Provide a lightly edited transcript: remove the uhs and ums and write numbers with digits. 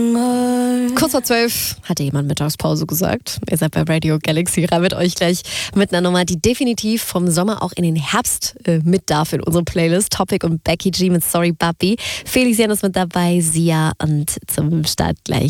Kurz vor 12 hatte jemand Mittagspause gesagt. Ihr seid bei Radio Galaxy, mit euch gleich mit einer Nummer, die definitiv vom Sommer auch in den Herbst mit darf in unsere Playlist. Topic und Becky G mit Sorry Papi. Felix Jan ist mit dabei, Sia und zum Start gleich